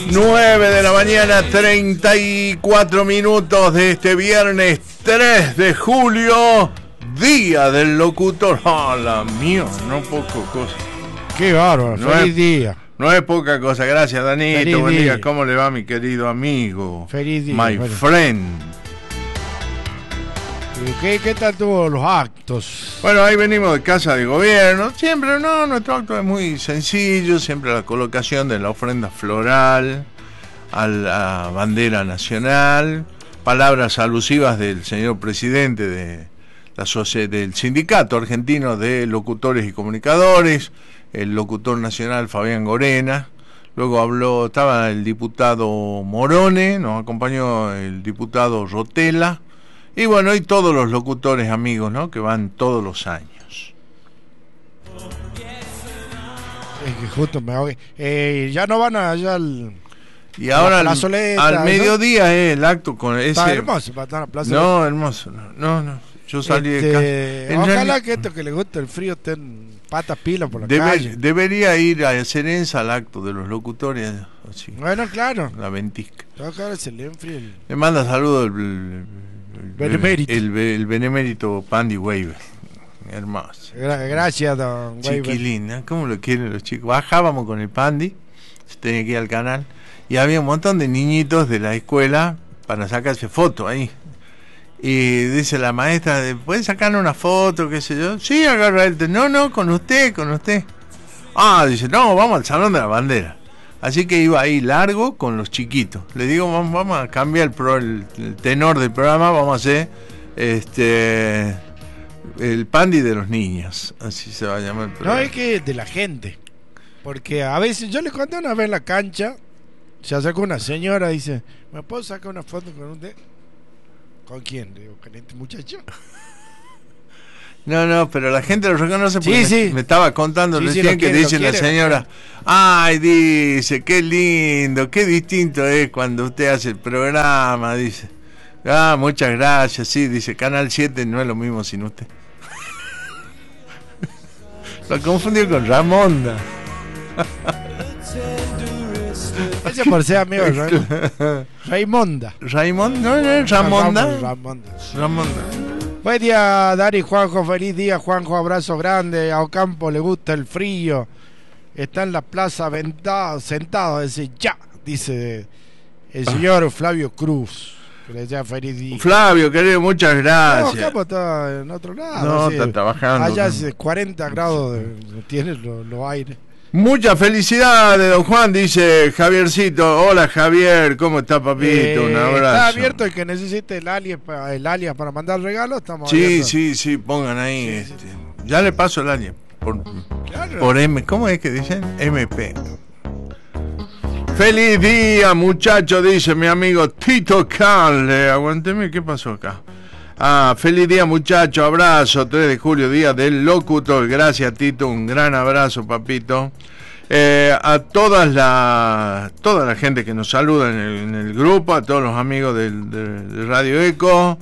9 de la mañana, 34 minutos de este viernes 3 de julio, Día del Locutor. ¡Ah, la mía! No poco cosa. ¡Qué bárbaro! No ¡Feliz es, día! No es poca cosa. Gracias, Danito. Feliz Buen día. día. ¿Cómo le va, mi querido amigo? Feliz día. My Feliz. friend. ¿Qué tal tuvo los actos? Bueno, ahí venimos de Casa de Gobierno. Siempre, nuestro acto es muy sencillo. Siempre la colocación de la ofrenda floral a la bandera nacional. Palabras alusivas del señor presidente del Sindicato Argentino de Locutores y Comunicadores, el locutor nacional Fabián Gorena. Luego estaba el diputado Morone, nos acompañó el diputado Rotela. Y bueno, y todos los locutores amigos, ¿no? Que van todos los años. Es que justo me ahogué. Ya no van allá al... Y ahora Plazoleta, al mediodía es el acto con ese... Está hermoso para estar en la plaza. No, hermoso. No. Yo salí de casa. Ojalá que esto que le gusta el frío estén patas pilas por la calle. Debería ir a Cerenza al acto de los locutores. Así, bueno, claro. La ventisca. Acá se le enfría el... Le manda saludos el Benemérito. El benemérito Pandy Weaver. Hermoso. Gracias, don Weaver. Chiquilín, ¿no? ¿Cómo lo quieren los chicos? Bajábamos con el Pandy, se tenía que ir al canal, y había un montón de niñitos de la escuela para sacarse fotos ahí. Y dice la maestra, ¿pueden sacarle una foto, qué sé yo? Sí, agarra el... No, con usted. Ah, dice, no, vamos al Salón de la Bandera. Así que iba ahí largo con los chiquitos. Le digo, vamos a cambiar el tenor del programa, vamos a hacer el Pandy de los niños. Así se va a llamar el programa. No, es que de la gente. Porque a veces, yo le conté una vez en la cancha, se acercó una señora y dice, ¿me puedo sacar una foto con usted? ¿Con quién? Le digo, ¿con este muchacho? No, pero la gente lo reconoce porque sí. me estaba contando recién que dice la señora, ay, dice, qué lindo, qué distinto es cuando usted hace el programa, dice. Ah, muchas gracias, sí, dice, Canal 7 no es lo mismo sin usted. Lo confundió con Ramonda. Ese por ser amigo de Raimonda. ¿No es Ramonda? Ramonda. Buen día, Dari, Juanjo, feliz día, Juanjo, abrazo grande. A Ocampo le gusta el frío. Está en la plaza sentado, dice el señor Flavio Cruz. Que le desea feliz día. Flavio, querido, muchas gracias. No, Ocampo está en otro lado. No, está trabajando. Allá hace 40 grados tiene los aires. Muchas felicidades, don Juan, dice Javiercito. Hola, Javier, ¿cómo está, papito? Un abrazo. Está abierto el que necesite el alias para mandar regalos. Estamos abiertos. Sí, pongan ahí. Sí. Ya le paso el alias. Claro. Por M, ¿cómo es que dicen? MP. Feliz día, muchacho, dice mi amigo Tito Calle. Aguánteme, ¿qué pasó acá? Feliz día, muchacho, abrazo, 3 de julio, día del locutor. Gracias, Tito, un gran abrazo, papito. A toda la gente que nos saluda en el grupo, a todos los amigos de Radio Eco,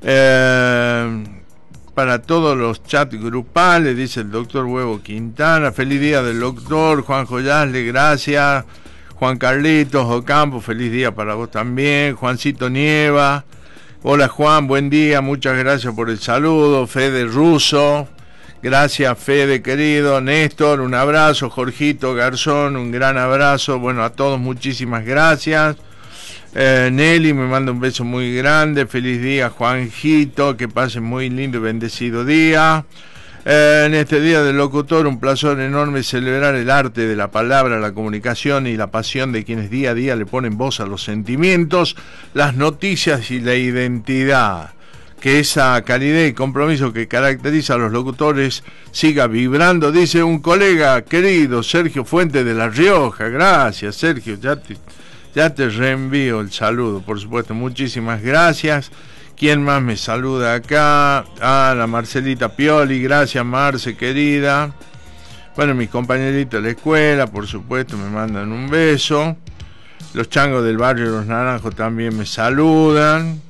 para todos los chats grupales, dice el doctor Huevo Quintana. Feliz día del doctor Juan Joyasle, gracias. Juan Carlitos Ocampo, feliz día para vos también. Juancito Nieva. Hola Juan, buen día, muchas gracias por el saludo. Fede Russo, gracias Fede querido. Néstor, un abrazo. Jorgito Garzón, un gran abrazo. Bueno, a todos muchísimas gracias. Nelly me manda un beso muy grande. Feliz día Juanjito, que pasen muy lindo y bendecido día. En este día del locutor, un placer enorme celebrar el arte de la palabra, la comunicación y la pasión de quienes día a día le ponen voz a los sentimientos, las noticias y la identidad. Que esa calidad y compromiso que caracteriza a los locutores siga vibrando, dice un colega querido, Sergio Fuente de La Rioja. Gracias, Sergio, ya te reenvío el saludo, por supuesto, muchísimas gracias. ¿Quién más me saluda acá? La Marcelita Pioli, gracias Marce, querida. Bueno, mis compañeritos de la escuela, por supuesto, me mandan un beso. Los changos del barrio Los Naranjos también me saludan.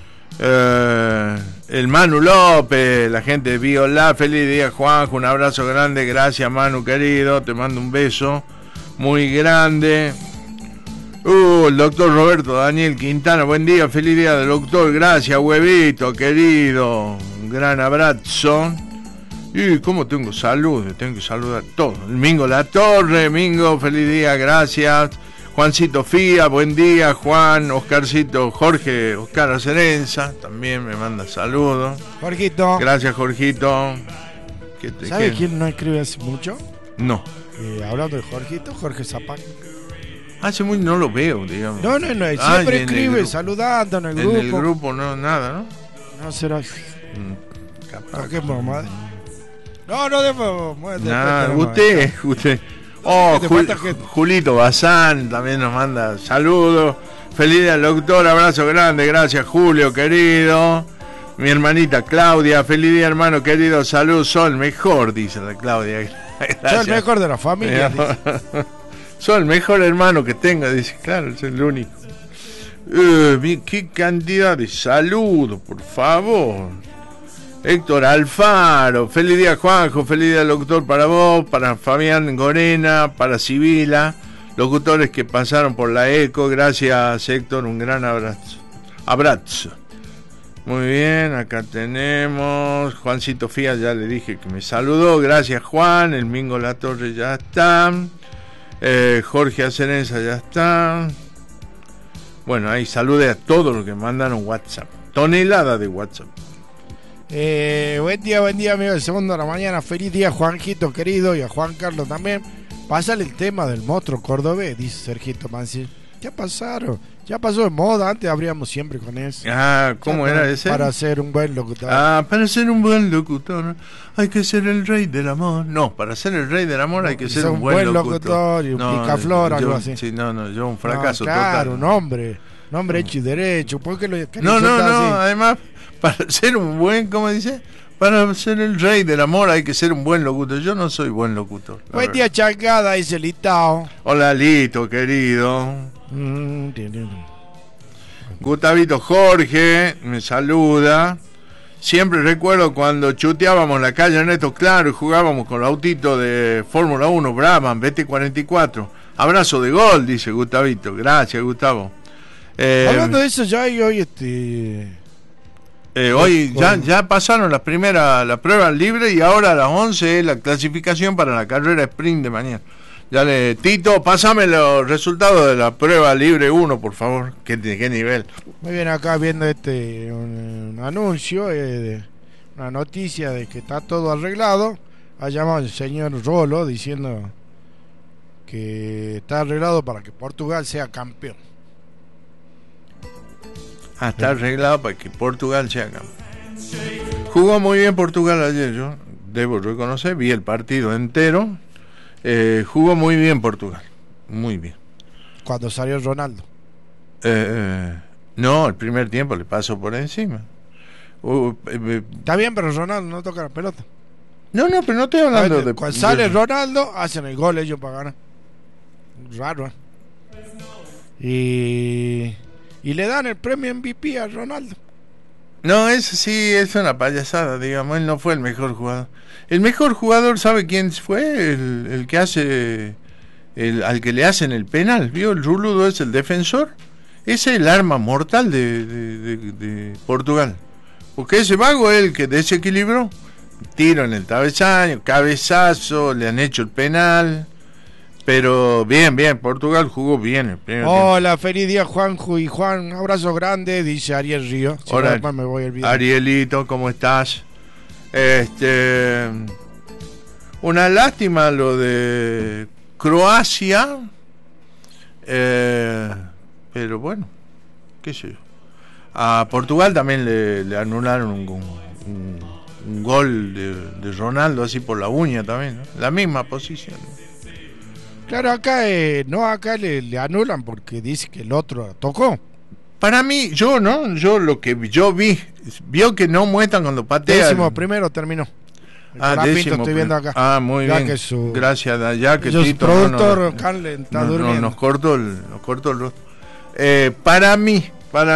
El Manu López, la gente de Viola, feliz día Juanjo, un abrazo grande, gracias Manu querido, te mando un beso muy grande. El doctor Roberto Daniel Quintana, buen día, feliz día del doctor, gracias, huevito, querido, un gran abrazo. Y como tengo salud, tengo que saludar a todos. El Mingo La Torre, Mingo, feliz día, gracias. Juancito Fía, buen día, Juan. Oscarcito, Jorge, Oscar Acerenza, también me manda saludos. Jorgito. Gracias, Jorgito. ¿Sabes quién no escribe hace mucho? No. Hablando de Jorgito, Jorge Zapag. Hace muy no lo veo, digamos. No, siempre escribe saludando en el grupo. En el grupo no, nada, ¿no? No será. Capaz. ¿Qué mamá? No debo. Nada, usted. Julito Bazán también nos manda saludos. Feliz día al doctor, abrazo grande, gracias Julio, querido. Mi hermanita Claudia, feliz día hermano querido, salud, sos el mejor, dice la Claudia. Gracias. Sos el mejor de la familia, dice. Sos el mejor hermano que tenga, dice, claro, es el único. Qué cantidad de saludos, por favor. Héctor Alfaro, feliz día Juanjo, feliz día doctor para vos, para Fabián Gorena, para Sibila, locutores que pasaron por la ECO, gracias Héctor, un gran abrazo. Muy bien, acá tenemos Juancito Fía, ya le dije que me saludó, gracias Juan, el Mingo La Torre ya está, Jorge Acerenza ya está. Bueno, ahí salude a todos los que mandaron WhatsApp, tonelada de WhatsApp. Buen día amigo del segundo de la mañana, feliz día Juanjito querido y a Juan Carlos también. Pásale el tema del monstruo cordobés, dice Sergito Mansi. Ya pasaron, ya pasó de moda, antes abríamos siempre con eso. ¿Cómo era ese? Para ser un buen locutor. Para ser un buen locutor hay que ser el rey del amor. No, para ser el rey del amor hay que ser un buen locutor y un picaflor, algo así. Sí, yo un fracaso claro, total. Un hombre hecho y derecho. ¿Por qué lo además, para ser un buen, ¿cómo dice? Para ser el rey del amor hay que ser un buen locutor. Yo no soy buen locutor. Buen día, Changada, dice Litao. Hola, Lito, querido. Gustavito Jorge me saluda. Siempre recuerdo cuando chuteábamos la calle Ernesto Claro y jugábamos con el autito de Fórmula 1 Brabham BT44. Abrazo de gol, dice Gustavito. Gracias, Gustavo. Hablando de eso, ya hay hoy hoy ya pasaron la prueba libre y ahora a las 11 es la clasificación para la carrera sprint de mañana. Tito, pásame los resultados de la prueba libre 1, por favor. ¿Qué nivel? Muy bien, acá viendo un anuncio, una noticia de que está todo arreglado. Ha llamado el señor Rolo diciendo que está arreglado para que Portugal sea campeón. Está arreglado para que Portugal sea campeón. Jugó muy bien Portugal ayer, yo debo reconocer, vi el partido entero. Jugó muy bien Portugal, muy bien. Cuando salió Ronaldo. No, el primer tiempo le pasó por encima. Está bien, pero Ronaldo no toca la pelota. No, pero no estoy hablando de... Cuando sale Ronaldo, hacen el gol ellos para ganar. Raro, Y le dan el premio MVP a Ronaldo. No, eso sí es una payasada, digamos. Él no fue el mejor jugador. El mejor jugador, ¿sabe quién fue? El que hace... al que le hacen el penal, ¿vio? El Ruludo es el defensor. Ese es el arma mortal de Portugal. Porque ese vago es el que desequilibró. Tiro en el travesaño, cabezazo, le han hecho el penal. Pero bien, Portugal jugó bien el primer Hola, tiempo. Feliz día Juanjo y Juan, abrazo grande, dice Ariel Río. Hola, me voy a olvidar. Arielito, ¿cómo estás? Una lástima lo de Croacia, pero bueno, qué sé yo. A Portugal también le anularon un gol de Ronaldo así por la uña también, ¿no? La misma posición. Claro, acá le anulan porque dice que el otro tocó. Para mí, lo que yo vio que no muestran cuando patea. 11º terminó. Estoy viendo acá. Muy bien. Gracias, ya que Tito productor Carlen está durmiendo. Nos cortó el rostro. Para mí,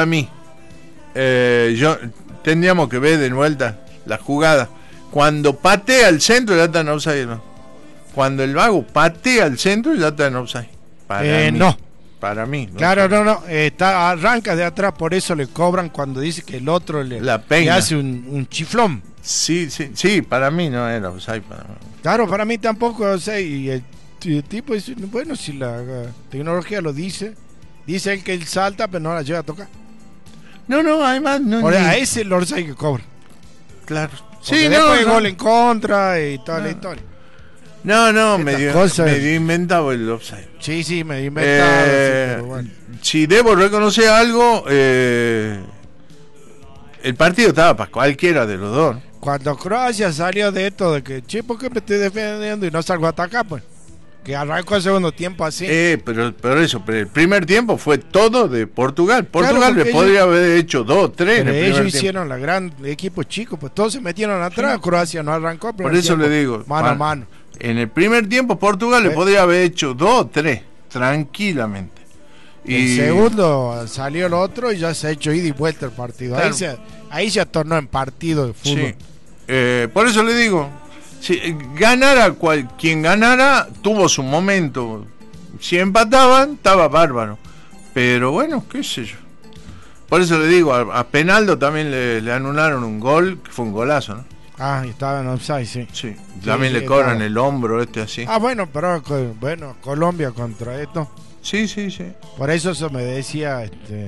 yo tendríamos que ver de vuelta la jugada. Cuando patea al centro ya está en offside, ¿no? Cuando el vago patea al centro ya está en offside. No. para mí. ¿no? Claro, no, arranca de atrás, por eso le cobran cuando dice que el otro le hace un chiflón. Sí, para mí no era offside. Claro, para mí tampoco, o sea, y el tipo dice, bueno, si la tecnología lo dice él que él salta, pero no la llega a tocar. No, además no. Ahora, a ese el offside que cobra. Claro. Porque sí, después gol en contra y toda la historia. No, medio inventado el offside. Sí, medio inventado. Sí, pero bueno. Si debo reconocer algo, el partido estaba para cualquiera de los dos. Cuando Croacia salió de esto de que, ¿por qué me estoy defendiendo y no salgo a atacar? Pues que arrancó el segundo tiempo así. Pero el primer tiempo fue todo de Portugal. Portugal le podría haber hecho 2, 3. Pero ellos hicieron la gran equipo chico, pues todos se metieron atrás. Sí. Croacia no arrancó. Por eso le digo, mano a mano. En el primer tiempo Portugal le podría haber hecho 2, 3, tranquilamente. El segundo salió el otro y ya se ha hecho ida y vuelta el partido. Claro. Ahí se tornó en partido de fútbol. Sí. Por eso le digo, si ganara quien ganara, tuvo su momento. Si empataban, estaba bárbaro. Pero bueno, qué sé yo. Por eso le digo, a Penaldo también le anularon un gol, que fue un golazo, ¿no? Estaba en offside, sí. Sí, también le cobran el hombro así. Bueno, pero Colombia contra esto. Sí. Por eso me decía,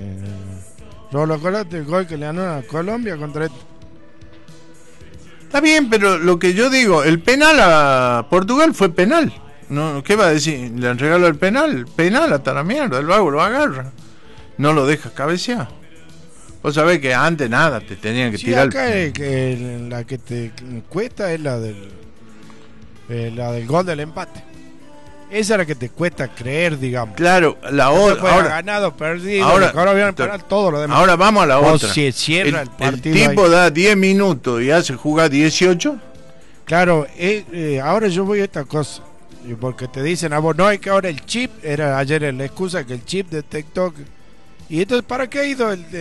Rolo, el gol que le anulan a Colombia contra esto. Está bien, pero lo que yo digo, el penal a Portugal fue penal. No, ¿qué va a decir? Le han regalado el penal hasta la mierda, el vago lo agarra. No lo deja cabecear. Vos sabés que antes nada, te tenían que tirar. Acá la que te cuesta es la del gol del empate. Esa es la que te cuesta creer, digamos. Claro, la otra. Ahora ganado, perdido. Ahora viene a parar todo lo demás. Ahora vamos a la otra. Si cierra el partido. El tipo da 10 minutos y hace jugar 18. Claro, ahora yo voy a esta cosa. Porque te dicen a vos, no, es que ahora el chip, era ayer la excusa que el chip detectó. Y entonces, ¿para qué ha ido el